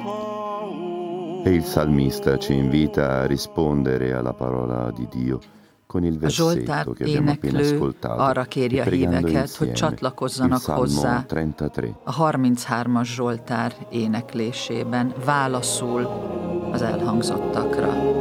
E il salmista ci invita a rispondere alla parola di Dio con il versetto che abbiamo appena ascoltato, arra kéri a híveket, hogy csatlakozzanak hozzá 33. a 33-as Zsoltár éneklésében, válaszul az elhangzottakra.